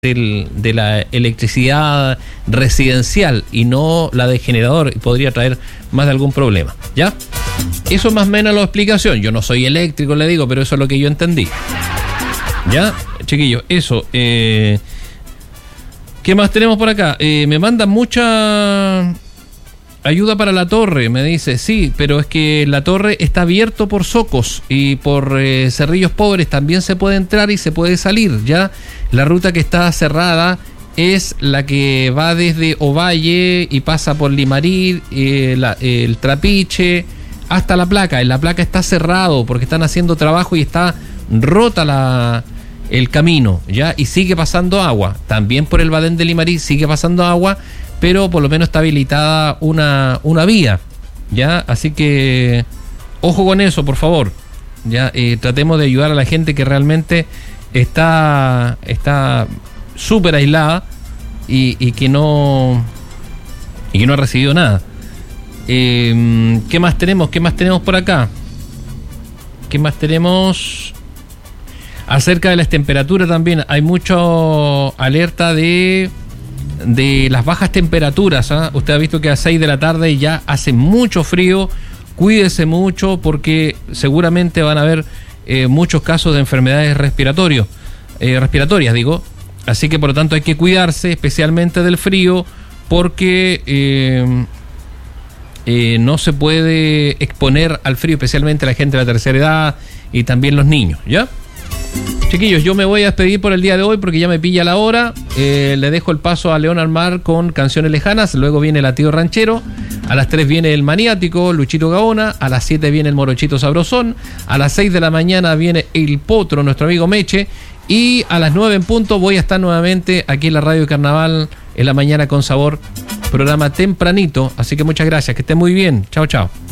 de la electricidad residencial y no la de generador, y podría traer más de algún problema, ¿ya? Eso más o menos la explicación. Yo no soy eléctrico, le digo, pero eso es lo que yo entendí, ¿ya? Chiquillos, eso. ¿Qué más tenemos por acá? Me mandan mucha ayuda para la torre, me dice. Sí, pero es que la torre está abierto por Socos y por Cerrillos Pobres también se puede entrar y se puede salir, ¿ya? La ruta que está cerrada es la que va desde Ovalle y pasa por Limarí, el Trapiche, hasta La Placa. En La Placa está cerrado porque están haciendo trabajo y está rota el camino, ¿ya? Y sigue pasando agua. También por el Badén de Limarí sigue pasando agua, pero por lo menos está habilitada una vía, ¿ya? Así que ojo con eso, por favor, ¿ya? Tratemos de ayudar a la gente que realmente está súper aislada y que no ha recibido nada. ¿Qué más tenemos? ¿Qué más tenemos por acá? ¿Qué más tenemos? Acerca de las temperaturas también hay mucho alerta de las bajas temperaturas, ¿eh? Usted ha visto que a 6 de la tarde ya hace mucho frío. Cuídese mucho porque seguramente van a haber muchos casos de enfermedades respiratorias, digo. Así que por lo tanto hay que cuidarse especialmente del frío porque no se puede exponer al frío, especialmente la gente de la tercera edad y también los niños, ¿ya? Chiquillos, yo me voy a despedir por el día de hoy porque ya me pilla la hora. Le dejo el paso a León Almar con Canciones Lejanas. Luego viene Latido Ranchero. A las 3 viene el Maniático, Luchito Gaona. A las 7 viene el Morochito Sabrosón. A las 6 de la mañana viene El Potro, nuestro amigo Meche. Y a las 9 en punto voy a estar nuevamente aquí en la Radio Carnaval en la mañana con sabor. Programa tempranito. Así que muchas gracias. Que estén muy bien. Chao, chao.